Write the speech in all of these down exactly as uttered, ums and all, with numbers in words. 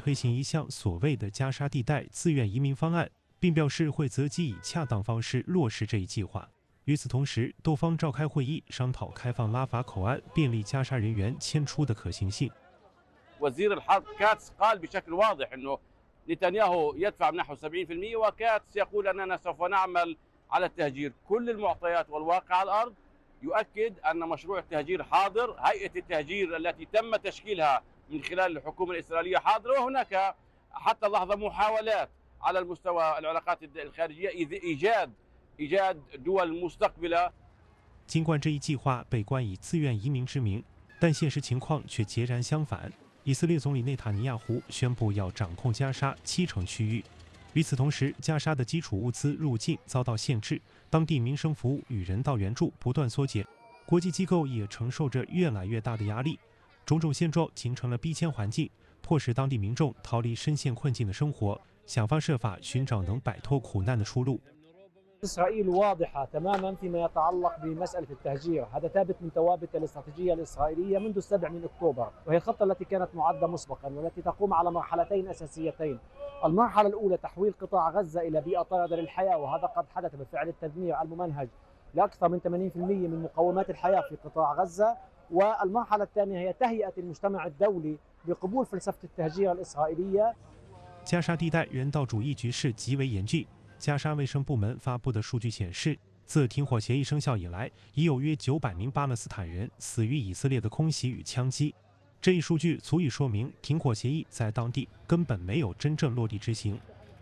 推行一项所谓的加沙地带自愿移民方案，并表示会择机以恰当方式落实这一计划。与此同时，多方召开会议，商讨开放拉法口岸，便利加沙人员迁出的可行性。 وزير الحرب كاتس قال بشكل واضح انه نتنياهو يدفع نحو سبعين بالمئة وكاتس يقول اننا سوف نعمل على التهجير. كل المعطيات والواقع على الارض يؤكد ان مشروع التهجير حاضر، هيئه التهجير التي تم تشكيلها من خلال الحكومه الاسرائيليه حاضره، وهناك حتى اللحظه محاولات على المستوى العلاقات الخارجيه ايجاد ايجاد دول مستقبله。 尽管这一计划被冠以自愿移民之名，但现实情况却截然相反。以色列总理内塔尼亚胡宣布要掌控加沙七成区域。与此同时，加沙的基础物资入境遭到限制，当地民生服务与人道援助不断缩减，国际机构也承受着越来越大的压力。种种现状形成了逼迁环境，迫使当地民众逃离深陷困境的生活，想方设法寻找能摆脱苦难的出路。 إسرائيل واضحة تماما فيما يتعلق بمسألة التهجير، هذا ثابت من ثوابت الاستراتيجية الإسرائيلية منذ السابع من أكتوبر، وهي الخطة التي كانت معدة مسبقا والتي تقوم على مرحلتين أساسيتين. المرحلة الأولى تحويل قطاع غزة إلى بيئة طاردة للحياة، وهذا قد حدث بفعل التدمير الممنهج لأكثر من ثمانين بالمئة من مقومات الحياة في قطاع غزة، والمرحلة الثانية هي تهيئة المجتمع الدولي بقبول فلسفة التهجير الإسرائيلية. 加沙地带人道主义局势极为严峻。 加沙卫生部门发布的数据显示，自停火协议生效以来，已有约九百名巴勒斯坦人死于以色列的空袭与枪击。这一数据足以说明，停火协议在当地根本没有真正落地执行。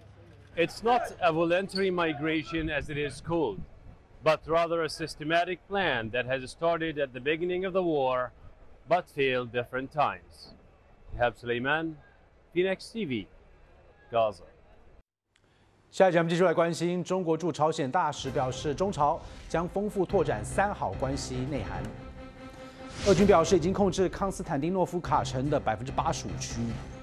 It's not a voluntary migration as it is called, but rather a systematic plan that has started at the beginning of the war, but failed different times. Ihab Suleiman, Phoenix T V, Gaza. 下一节我们继续来关心，中国驻朝鲜大使表示，中朝将丰富拓展三好关系内涵。俄军表示，已经控制康斯坦丁诺夫卡城的百分之八十五区域。